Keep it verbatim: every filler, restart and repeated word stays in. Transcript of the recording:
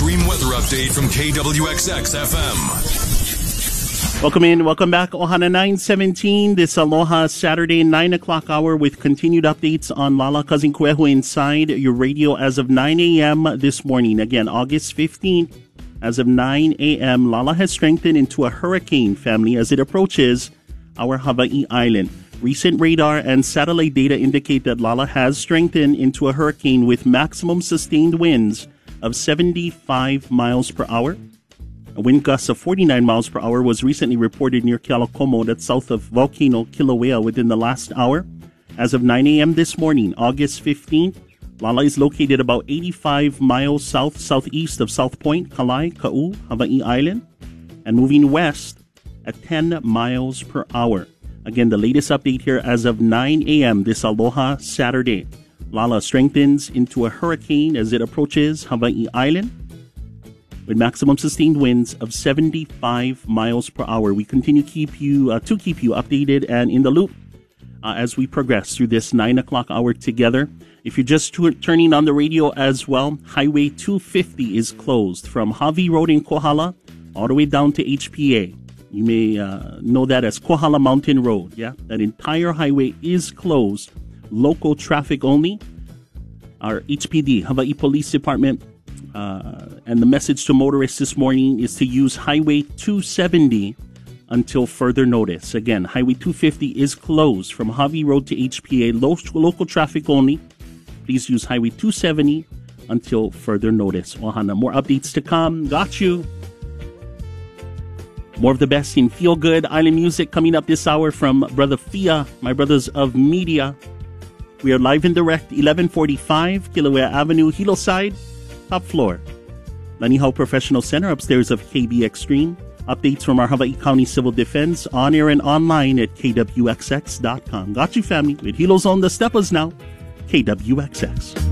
extreme weather update from K W X X F M. Welcome in. Welcome back. Ohana nine seventeen. This Aloha Saturday nine o'clock hour with continued updates on Lala Cousin Kuehu inside your radio as of nine a.m. this morning. Again, August fifteenth. As of nine a.m., Lala has strengthened into a hurricane family as it approaches our Hawaii island. Recent radar and satellite data indicate that Lala has strengthened into a hurricane with maximum sustained winds of seventy-five miles per hour. A wind gust of forty-nine miles per hour was recently reported near Kealokomo, that's south of Volcano Kilauea, within the last hour. As of nine a.m. this morning, August fifteenth, Lala is located about eighty-five miles south-southeast of South Point, Kalai, Ka'u, Hawaii Island, and moving west at ten miles per hour. Again, the latest update here as of nine a.m. this Aloha Saturday. Lala strengthens into a hurricane as it approaches Hawaii Island with maximum sustained winds of seventy-five miles per hour. We continue keep you uh, to keep you updated and in the loop uh, as we progress through this nine o'clock hour together. If you're just t- turning on the radio as well, Highway two fifty is closed from Hawi Road in Kohala all the way down to H P A. You may uh, know that as Kohala Mountain Road. Yeah, that entire highway is closed. Local traffic only. Our H P D, Hawaii Police Department, uh, and the message to motorists this morning is to use Highway two seventy until further notice. Again, Highway two fifty is closed from Hawi Road to H P A. Lo- local traffic only. Please use Highway two seventy until further notice. Ohana, more updates to come. Got you. More of the best in Feel Good Island music coming up this hour from Brother Fia, my brothers of media. We are live and direct, eleven forty-five Kilauea Avenue, Hillside, top floor. Lanihau Professional Center, upstairs of K B Extreme. Updates from our Hawaii County Civil Defense, on air and online at K W X X dot com. Got you, family. With Hilo's on the steppers now, K W X X.